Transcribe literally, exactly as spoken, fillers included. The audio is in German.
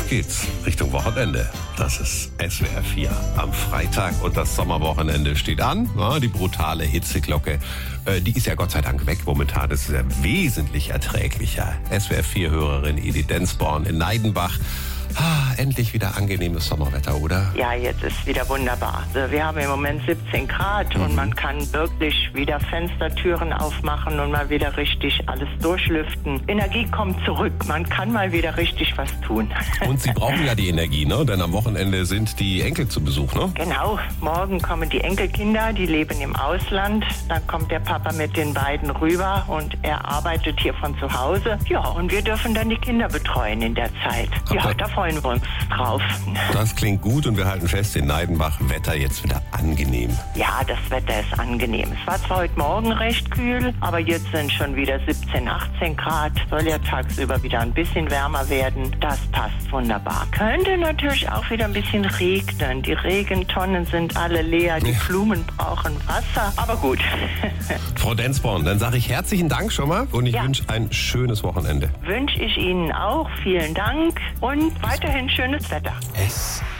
Auf geht's Richtung Wochenende. Das ist S W R vier am Freitag und das Sommerwochenende steht an. Ja, die brutale Hitzeglocke, äh, die ist ja Gott sei Dank weg. Momentan ist es ja wesentlich erträglicher. S W R vier Hörerin Edith Densborn in Neidenbach. Ah, endlich wieder angenehmes Sommerwetter, oder? Ja, jetzt ist wieder wunderbar. Also wir haben im Moment siebzehn Grad mhm. und man kann wirklich wieder Fenstertüren aufmachen und mal wieder richtig alles durchlüften. Energie kommt zurück. Man kann mal wieder richtig was tun. Und Sie brauchen ja die Energie, ne? Denn am Wochenende sind die Enkel zu Besuch, ne? Genau. Morgen kommen die Enkelkinder, die leben im Ausland. Dann kommt der Papa mit den beiden rüber und er arbeitet hier von zu Hause. Ja, und wir dürfen dann die Kinder betreuen in der Zeit. Aber ja, da freuen wir uns drauf. Das klingt gut und wir halten fest, in Neidenbach Wetter jetzt wieder angenehm. Ja, das Wetter ist angenehm. Es war zwar heute Morgen recht kühl, aber jetzt sind schon wieder siebzehn, achtzehn Grad. Soll ja tagsüber wieder ein bisschen wärmer werden. Das passt wunderbar. Könnte natürlich auch wieder ein bisschen regnen. Die Regentonnen sind alle leer. Die Blumen brauchen Wasser. Aber gut. Frau Densborn, dann sage ich herzlichen Dank schon mal und ich Ja. wünsche ein schönes Wochenende. Wünsche ich Ihnen auch. Vielen Dank und weiterhin schönes Wetter. S